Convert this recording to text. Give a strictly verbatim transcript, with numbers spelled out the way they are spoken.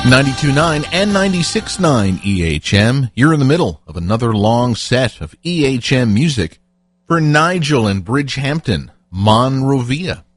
ninety-two point nine and ninety-six point nine E H M. You're in the middle of another long set of E H M music for Nigel in Bridgehampton, Monrovia.